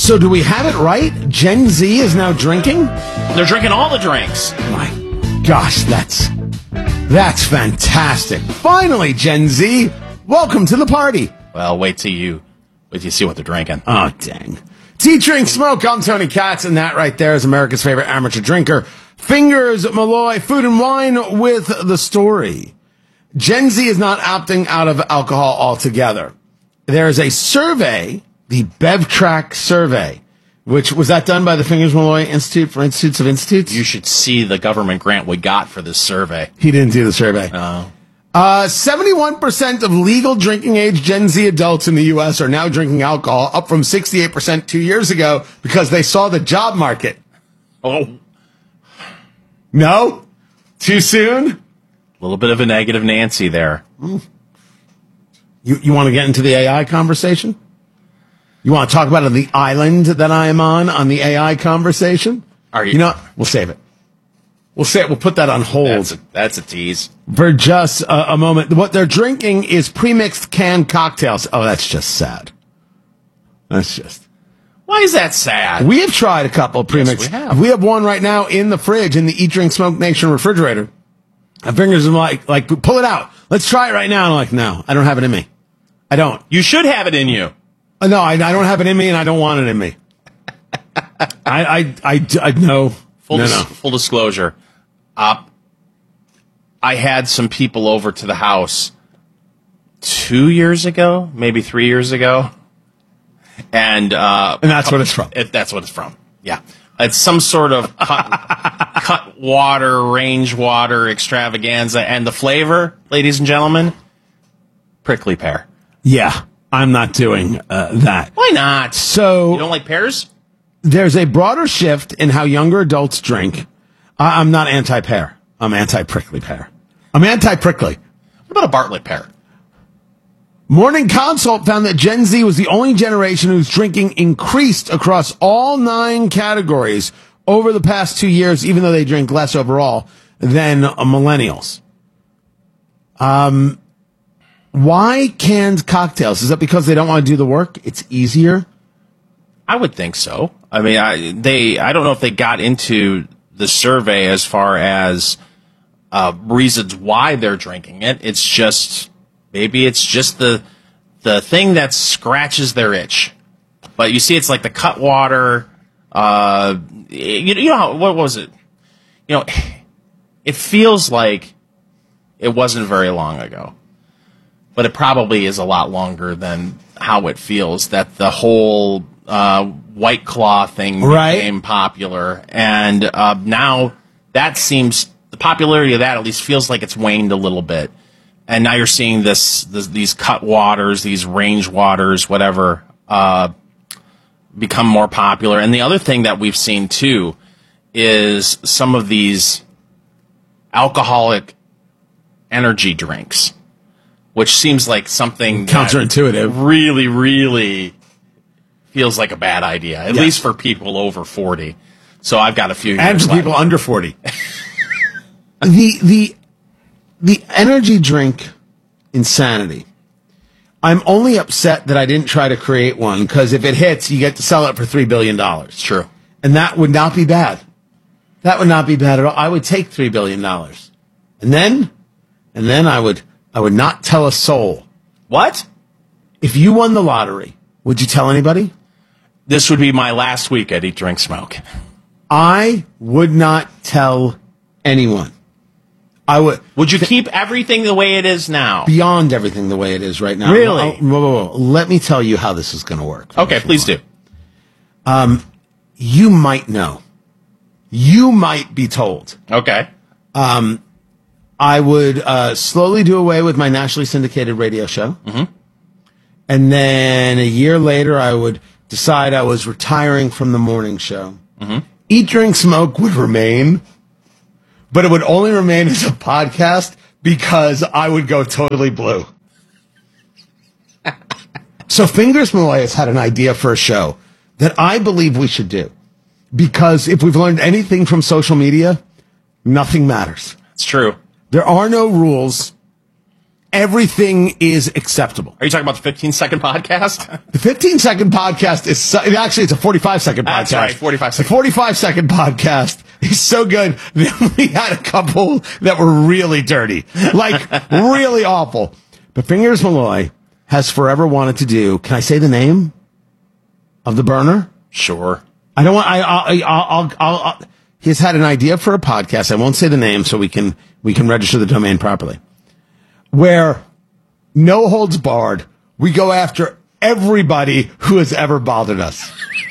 So do we have it right? Gen Z is now drinking? They're drinking all the drinks. My gosh, that's fantastic. Finally, Gen Z, welcome to the party. Well, wait till you see what they're drinking. Oh, dang. Tea, Drink, Smoke. I'm Tony Katz, and that right there is America's favorite amateur drinker, Fingers Malloy, Food and Wine with the story. Gen Z is not opting out of alcohol altogether. There is a survey, the BevTrack survey, which was that done by the Fingers Malloy Institute for Institutes of Institutes? You should see the government grant we got for this survey. He didn't do the survey. No. 71% of legal drinking age Gen Z adults in the U.S. are now drinking alcohol, up from 68% 2 years ago because they saw the job market. Oh. No? Too soon? A little bit of a negative Nancy there. You want to get into the AI conversation? You want to talk about the island that I am on the AI conversation? Are you? You know what? We'll save it. We'll put that on hold. That's a tease. For just a moment. What they're drinking is pre-mixed canned cocktails. Oh, that's just sad. That's just... Why is that sad? We have tried a couple of premixed. Yes, we have one right now in the fridge in the Eat, Drink, Smoke Nation refrigerator. My fingers are like, pull it out. Let's try it right now. And I'm like, no, I don't have it in me. I don't. You should have it in you. No, I don't have it in me, and I don't want it in me. I no. Full disclosure. I had some people over to the house 2 years ago, maybe 3 years ago. And that's what it's from. That's what it's from. Yeah. It's some sort of cut water, range water extravaganza. And the flavor, ladies and gentlemen, prickly pear. Yeah, I'm not doing that. Why not? So you don't like pears? There's a broader shift in how younger adults drink. I'm not anti-pear. I'm anti-prickly pear. I'm anti-prickly. What about a Bartlett pear? Morning Consult found that Gen Z was the only generation whose drinking increased across all 9 categories over the past 2 years, even though they drink less overall than millennials. Why canned cocktails? Is that because they don't want to do the work? It's easier? I would think so. I mean, I don't know if they got into the survey as far as reasons why they're drinking it. It's just maybe it's just the thing that scratches their itch. But you see, it's like the cut water. You know what was it? You know, it feels like it wasn't very long ago, but it probably is a lot longer than how it feels. That the whole White Claw thing became popular, and now that seems the popularity of that at least feels like it's waned a little bit. And now you're seeing these cut waters, these range waters, whatever, become more popular. And the other thing that we've seen too is some of these alcoholic energy drinks, which seems like something counterintuitive. Really, really feels like a bad idea, at least for people over 40. So I've got a few. And for people under 40. The energy drink insanity. I'm only upset that I didn't try to create one, because if it hits, you get to sell it for $3 billion. It's true. And that would not be bad. That would not be bad at all. I would take $3 billion. And then I would not tell a soul. What? If you won the lottery, would you tell anybody? This would be my last week at Eat, Drink, Smoke. I would not tell anyone. I would. Would you keep everything the way it is now? Beyond everything the way it is right now. Really? Whoa. Let me tell you how this is going to work. Okay, please do. You might know. You might be told. Okay. I would slowly do away with my nationally syndicated radio show. Mm-hmm. And then a year later, I would decide I was retiring from the morning show. Mm-hmm. Eat, Drink, Smoke would remain, but it would only remain as a podcast because I would go totally blue. So Fingers Malloy has had an idea for a show that I believe we should do. Because if we've learned anything from social media, nothing matters. It's true. There are no rules, everything is acceptable. Are you talking about the 15-second podcast? The 15-second podcast is actually it's a 45-second podcast. That's right, 45 seconds. The 45-second podcast is so good that we had a couple that were really dirty, like really awful. But Fingers Malloy has forever wanted to do. Can I say the name of the burner? Sure. I don't want. I'll he's had an idea for a podcast. I won't say the name so we can register the domain properly. Where no holds barred, we go after everybody who has ever bothered us.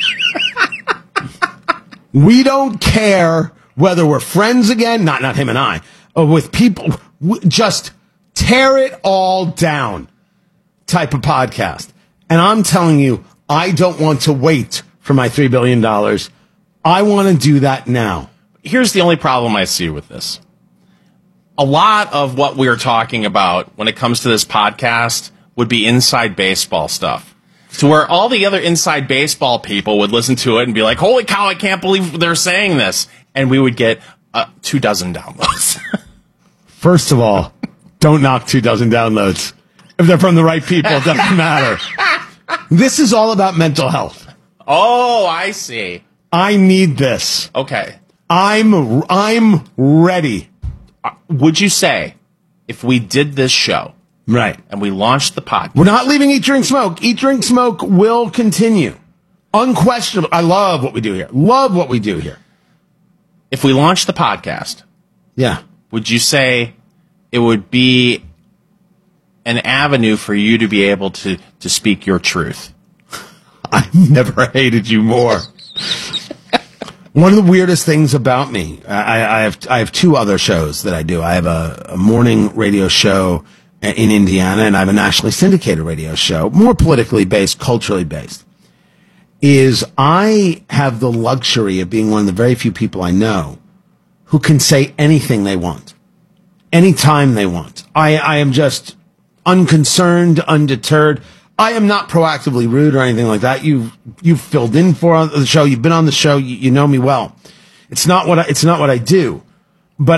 We don't care whether we're friends again, not him and I, or with people. Just tear it all down type of podcast. And I'm telling you, I don't want to wait for my $3 billion. I want to do that now. Here's the only problem I see with this. A lot of what we're talking about when it comes to this podcast would be inside baseball stuff. To where all the other inside baseball people would listen to it and be like, holy cow, I can't believe they're saying this. And we would get 24 downloads. First of all, don't knock 24 downloads. If they're from the right people, it doesn't matter. This is all about mental health. Oh, I see. I need this. Okay. I'm ready. Would you say if we did this show right and we launched the podcast? We're not leaving Eat, Drink, Smoke. Eat, Drink, Smoke will continue. Unquestionable. I love what we do here. Love what we do here. If we launched the podcast, yeah, would you say it would be an avenue for you to be able to speak your truth? I've never hated you more. One of the weirdest things about me, I have two other shows that I do. I have a morning radio show in Indiana, and I have a nationally syndicated radio show, more politically based, culturally based. Is I have the luxury of being one of the very few people I know who can say anything they want, anytime they want. I am just unconcerned, undeterred. I am not proactively rude or anything like that. You've filled in for the show. You've been on the show. You know me well. It's not what I do. But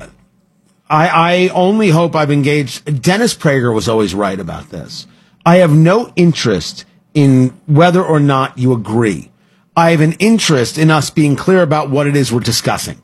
I only hope I've engaged. Dennis Prager was always right about this. I have no interest in whether or not you agree. I have an interest in us being clear about what it is we're discussing.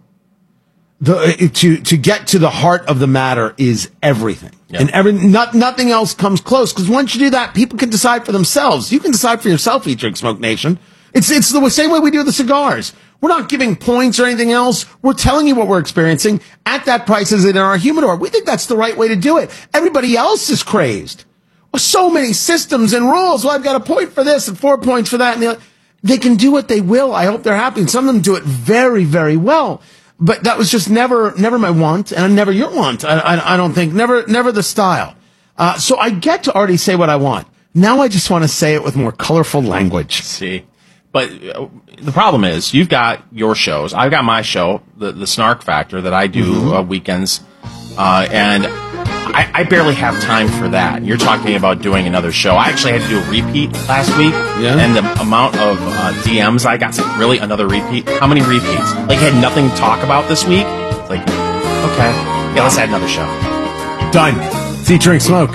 To get to the heart of the matter is everything. Yep. And nothing else comes close, because once you do that, people can decide for themselves. You can decide for yourself, Eat, Drink, Smoke Nation. It's the same way we do the cigars. We're not giving points or anything else. We're telling you what we're experiencing at that price as in our humidor. We think that's the right way to do it. Everybody else is crazed. So many systems and rules. Well, I've got a point for this and 4 points for that. And they can do what they will. I hope they're happy. And some of them do it very, very well. But that was just never my want, and never your want. I don't think, never the style. So I get to already say what I want. Now I just want to say it with more colorful language. See, but the problem is you've got your shows. I've got my show, the Snark Factor, that I do weekends, and I barely have time for that. You're talking about doing another show. I actually had to do a repeat last week, and the amount of DMs I got, really another repeat. How many repeats? Like, had nothing to talk about this week. It's like, okay, yeah, let's add another show. Done. It's Eat, Drink, Smoke.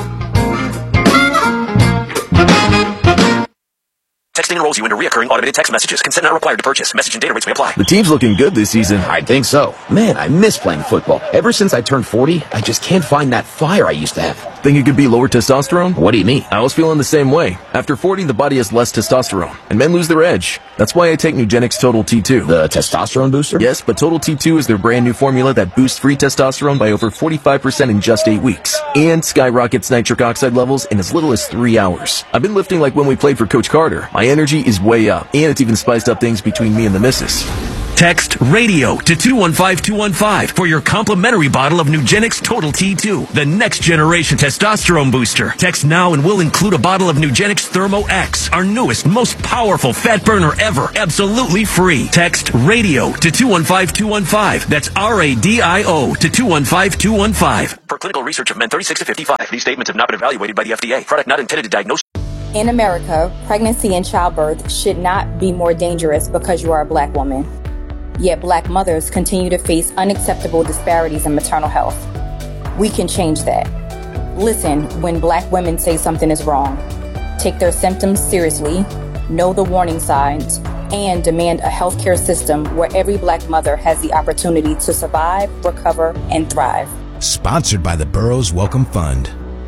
Texting enrolls you into recurring automated text messages. Consent not required to purchase. Message and data rates may apply. The team's looking good this season. I think so. Man, I miss playing football. Ever since I turned 40, I just can't find that fire I used to have. Think it could be lower testosterone? What do you mean? I was feeling the same way. After 40, the body has less testosterone, and men lose their edge. That's why I take Nugenix Total T2. The testosterone booster? Yes, but Total T2 is their brand new formula that boosts free testosterone by over 45% in just 8 weeks, and skyrockets nitric oxide levels in as little as 3 hours. I've been lifting like when we played for Coach Carter. My energy is way up, and it's even spiced up things between me and the missus. Text RADIO to 215-215 for your complimentary bottle of Nugenix Total T2, the next generation testosterone booster. Text now and we'll include a bottle of Nugenix Thermo X, our newest, most powerful fat burner ever, absolutely free. Text RADIO to 215-215. That's RADIO to 215-215. For clinical research of men 36 to 55, these statements have not been evaluated by the FDA. Product not intended to diagnose. In America, pregnancy and childbirth should not be more dangerous because you are a black woman. Yet black mothers continue to face unacceptable disparities in maternal health. We can change that. Listen when Black women say something is wrong. Take their symptoms seriously, know the warning signs, and demand a healthcare system where every Black mother has the opportunity to survive, recover, and thrive. Sponsored by the Burroughs Wellcome Fund.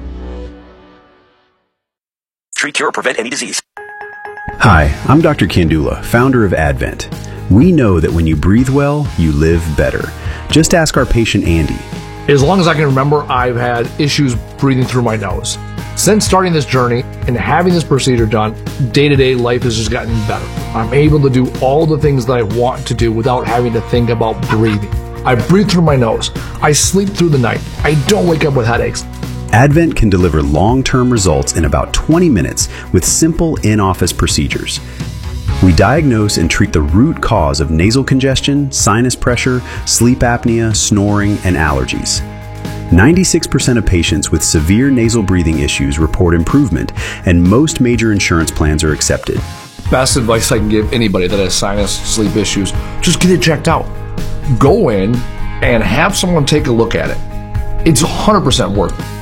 Treat, cure, or prevent any disease. Hi, I'm Dr. Kandula, founder of Advent. We know that when you breathe well, you live better. Just ask our patient Andy. As long as I can remember, I've had issues breathing through my nose. Since starting this journey and having this procedure done, day-to-day life has just gotten better. I'm able to do all the things that I want to do without having to think about breathing. I breathe through my nose. I sleep through the night. I don't wake up with headaches. Advent can deliver long-term results in about 20 minutes with simple in-office procedures. We diagnose and treat the root cause of nasal congestion, sinus pressure, sleep apnea, snoring, and allergies. 96% of patients with severe nasal breathing issues report improvement, and most major insurance plans are accepted. Best advice I can give anybody that has sinus, sleep issues, just get it checked out. Go in and have someone take a look at it. It's 100% worth it.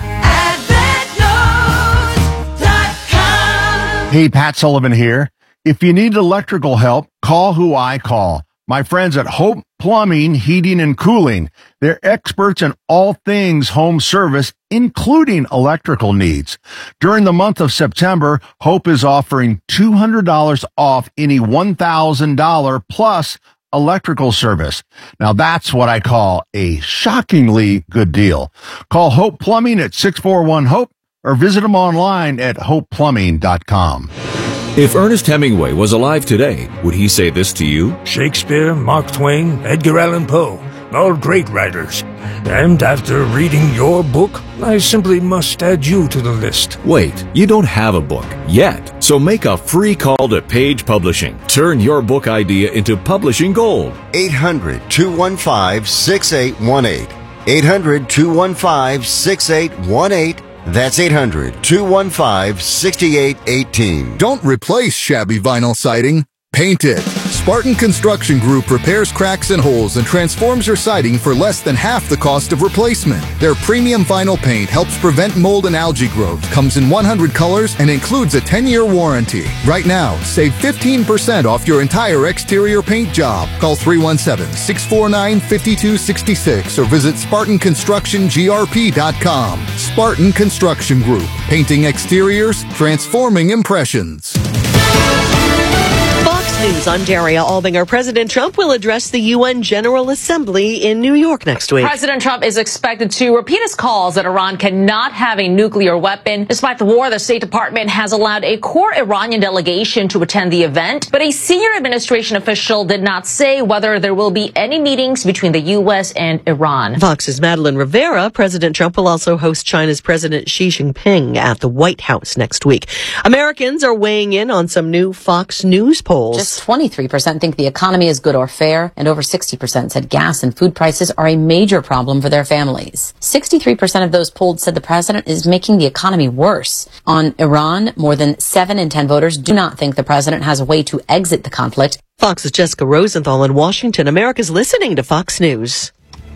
Hey, Pat Sullivan here. If you need electrical help, call who I call. My friends at Hope Plumbing, Heating, and Cooling. They're experts in all things home service, including electrical needs. During the month of September, Hope is offering $200 off any $1,000 plus electrical service. Now that's what I call a shockingly good deal. Call Hope Plumbing at 641-HOPE or visit them online at hopeplumbing.com. If Ernest Hemingway was alive today, would he say this to you? Shakespeare, Mark Twain, Edgar Allan Poe, all great writers. And after reading your book, I simply must add you to the list. Wait, you don't have a book yet, so make a free call to Page Publishing. Turn your book idea into publishing gold. 800-215-6818. 800-215-6818. That's 800-215-6818. Don't replace shabby vinyl siding. Paint it. Spartan Construction Group repairs cracks and holes and transforms your siding for less than half the cost of replacement. Their premium vinyl paint helps prevent mold and algae growth, comes in 100 colors, and includes a 10-year warranty. Right now, save 15% off your entire exterior paint job. Call 317-649-5266 or visit SpartanConstructionGRP.com. Spartan Construction Group. Painting exteriors, transforming impressions. News on Daria Albinger. President Trump will address the UN General Assembly in New York next week. President Trump is expected to repeat his calls that Iran cannot have a nuclear weapon. Despite the war, the State Department has allowed a core Iranian delegation to attend the event, but a senior administration official did not say whether there will be any meetings between the U.S. and Iran. Fox's Madeline Rivera. President Trump will also host China's President Xi Jinping at the White House next week. Americans are weighing in on some new Fox News polls. Just 23% think the economy is good or fair, and over 60% said gas and food prices are a major problem for their families. 63% of those polled said the president is making the economy worse. On Iran, more than 7 in 10 voters do not think the president has a way to exit the conflict. Fox's Jessica Rosenthal in Washington. America's listening to Fox News.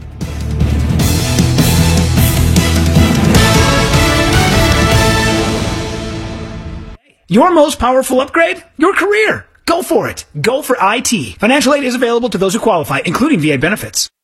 Your most powerful upgrade? Your career. Go for it. Go for IT. Financial aid is available to those who qualify, including VA benefits.